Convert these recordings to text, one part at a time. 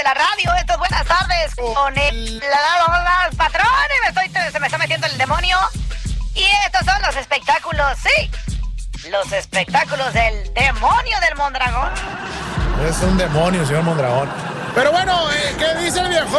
de la radio. Esto es Buenas Tardes con el patrón. Se me está metiendo el demonio. Y estos son los espectáculos, sí. Los espectáculos del demonio del Mondragón. Es un demonio, señor Mondragón. Pero bueno, ¿qué dice el viejo?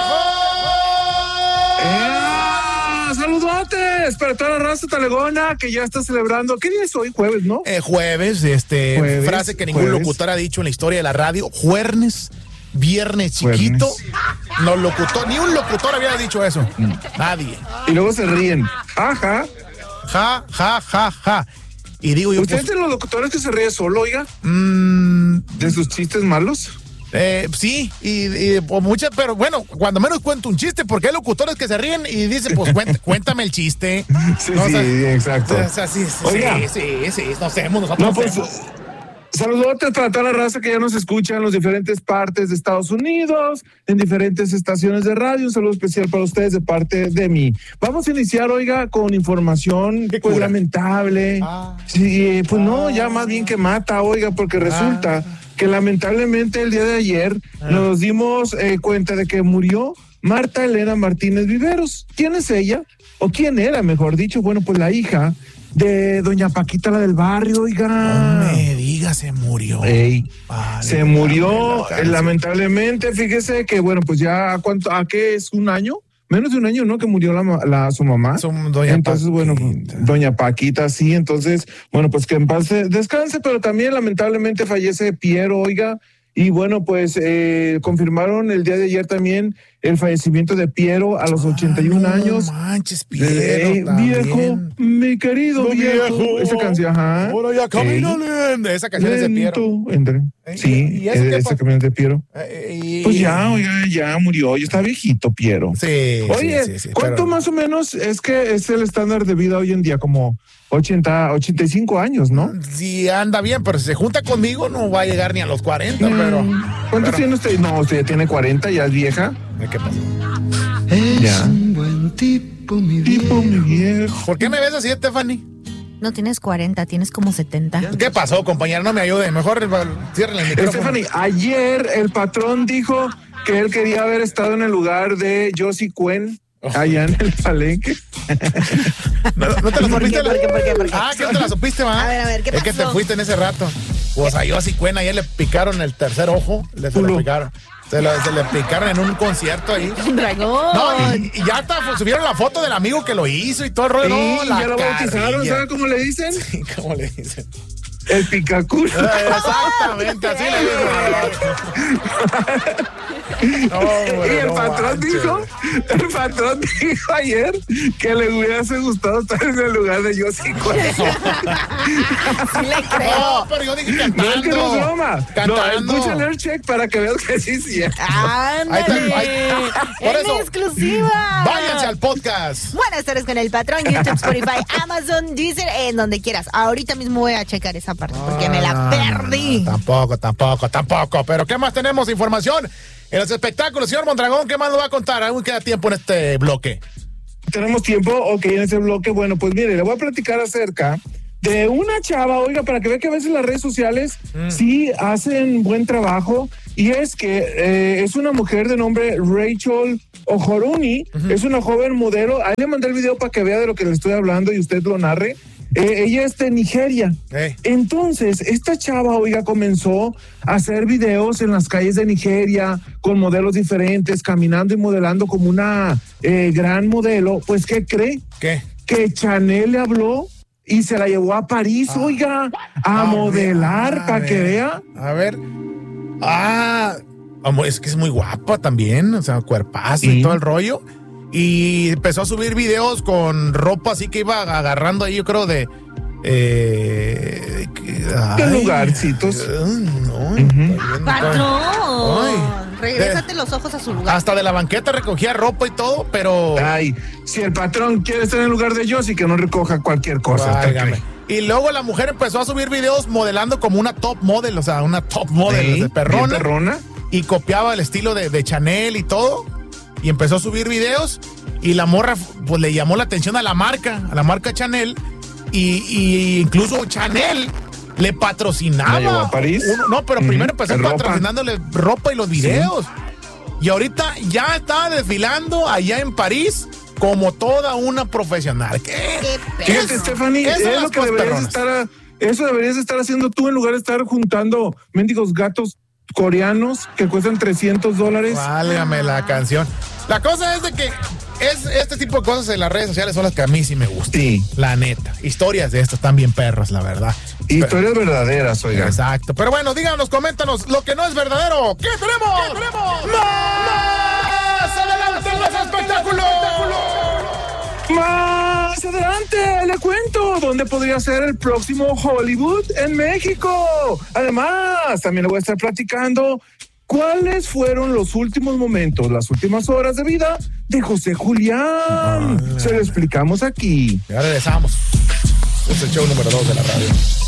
Saludotes para toda la raza talegona que ya está celebrando. ¿Qué día es hoy? Jueves, ¿no? Jueves, Jueves, frase que ningún jueves. locutor ha dicho en la historia de la radio. Juernes, viernes chiquito. No locutor, ni un locutor había dicho eso. Nadie. Y luego se ríen. Ajá. Ja, ja, ja, ja. Y digo yo, ¿Usted es de los locutores que se ríe solo, oiga? ¿De sus chistes malos? Sí, y muchas, pero bueno, cuando menos cuento un chiste, porque hay locutores que se ríen y dicen, pues cuéntame el chiste. Sí, No, sí, o sea, exacto. O sea, sí, no hacemos nosotros. No, pues, saludotes para toda la raza que ya nos escucha en las diferentes partes de Estados Unidos, en diferentes estaciones de radio. Un saludo especial para ustedes de parte de mí. Vamos a iniciar, oiga, con información pues lamentable. Sí, pues no, ya más bien que mata, oiga, porque resulta que lamentablemente el día de ayer nos dimos cuenta de que murió Marta Elena Martínez Viveros. ¿Quién es ella? ¿O quién era, mejor dicho? Bueno, pues la hija de doña Paquita, la del barrio, oiga. No me diga, se murió. Vale, se murió, la lamentablemente. Fíjese que, bueno, pues ya, ¿a qué es? ¿Un año? Menos de un año, ¿no? Que murió su mamá. Entonces, bueno, doña Paquita, sí. Entonces, bueno, pues que en paz descanse, pero también lamentablemente fallece Piero, oiga. Y bueno, pues confirmaron el día de ayer también el fallecimiento de Piero a los 81 años. Manches, Piero. Viejo, mi querido viejo. Esa canción, ajá. Ahora ya camino lento. Esa canción es de Piero. Sí, ¿Y eso qué esa canción es de Piero. Pues ya, oiga, ya murió. Ya está viejito, Piero. Sí. Oye, sí, ¿cuánto pero más o menos es que es el estándar de vida hoy en día? Como 85 años, ¿no? Sí, anda bien, pero si se junta conmigo no va a llegar ni a los 40, pero... ¿Cuántos tiene usted? No, usted ya tiene 40, ya es vieja. ¿Qué pasó? Ya. Un buen tipo, mi viejo. ¿Por qué me ves así, Stephanie? No tienes 40, tienes como 70. ¿Qué pasó, compañera? No me ayude. Mejor cierren el micrófono. Stephanie, ayer el patrón dijo que él quería haber estado en el lugar de Josie Cuen. Allá en el Palenque. ¿No te la supiste? ¿Por qué? Ah, que no te la supiste, va. A ver, ¿qué pasó? Es que te fuiste en ese rato. Pues a Josie Cuen ayer le picaron el tercer ojo. Se le picaron. Se le picaron en un concierto ahí. ¡Dragón! No, y ya hasta subieron la foto del amigo que lo hizo y todo el rollo. Sí, no, la ya lo bautizaron, carrilla. ¿saben cómo le dicen? Sí, ¿cómo le dicen? El picaculo. Exactamente, así le dicen. No, y el patrón dijo ayer que le hubiese gustado estar en el lugar de Josie Cuen. Sí le creo. No, pero yo dije cantando. No es que no es broma. Cantando. No, escuchen el check para que veas que sí, sí. ¡Ándale! Por ¡En eso, exclusiva! váyanse al podcast. Buenas tardes con el patrón, YouTube, Spotify, Amazon, Deezer, en donde quieras. Ahorita mismo voy a checar esa parte porque me la perdí. Tampoco. Pero ¿qué más tenemos? Información en los espectáculos. Señor Mondragón, ¿qué más nos va a contar? Aún queda tiempo en este bloque. ¿Tenemos tiempo? Ok, en ese bloque. Bueno, pues mire, le voy a platicar acerca de una chava, oiga, para que vea que a veces las redes sociales sí hacen buen trabajo. Y es que es una mujer de nombre Rachel Ojoruni. Es una joven modelo. Ahí le mandé el video para que vea de lo que le estoy hablando y usted lo narre. Ella es de Nigeria. Entonces, esta chava, oiga, comenzó a hacer videos en las calles de Nigeria con modelos diferentes, caminando y modelando como una gran modelo. Pues, ¿qué cree? ¿Qué? Que Chanel le habló y se la llevó a París, oiga, a modelar, para que vea. A ver. Es que es muy guapa también, o sea, cuerpazo y todo el rollo. Y empezó a subir videos con ropa así que iba agarrando ahí, yo creo, de... ¿Qué lugarcitos? ¡Patrón! Regrésate los ojos a su lugar. Hasta de la banqueta recogía ropa y todo, pero... Ay, si el patrón quiere estar en el lugar de Josie, que no recoja cualquier cosa. Y luego la mujer empezó a subir videos modelando como una top model, o sea, una top model de perrona. Y copiaba el estilo de Chanel y todo. Y empezó a subir videos y la morra pues le llamó la atención a la marca Chanel y incluso Chanel le patrocinaba. ¿La llevó a París? Pero primero empezó patrocinándole ropa y los videos. y ahorita ya está desfilando allá en París como toda una profesional. ¿Qué? Fíjate, Stephanie, es lo que eso deberías estar haciendo tú en lugar de estar juntando mendigos gatos coreanos que cuestan $300. Válgame la canción. La cosa es de que este tipo de cosas en las redes sociales son las que a mí sí me gustan. Sí. La neta. Historias de estas están bien perras, la verdad. Historias verdaderas, oiga. Exacto. Pero bueno, díganos, coméntanos lo que no es verdadero. ¿Qué tenemos? ¡Más adelante en los espectáculos! Más adelante le cuento dónde podría ser el próximo Hollywood en México. Además, también le voy a estar platicando cuáles fueron los últimos momentos, las últimas horas de vida de José Julián. Se lo explicamos aquí. Ya regresamos. Este es el show número 2 de la radio.